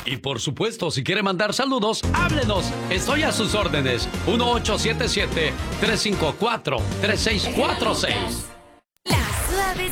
Y por supuesto, si quiere mandar saludos, háblenos. Estoy a sus órdenes. 1877-354-3646. La suave